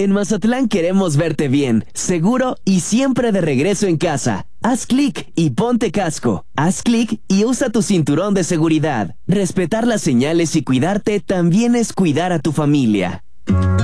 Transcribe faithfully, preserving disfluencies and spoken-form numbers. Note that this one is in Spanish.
En Mazatlán queremos verte bien, seguro y siempre de regreso en casa. Haz clic y ponte casco. Haz clic y usa tu cinturón de seguridad. Respetar las señales y cuidarte también es cuidar a tu familia.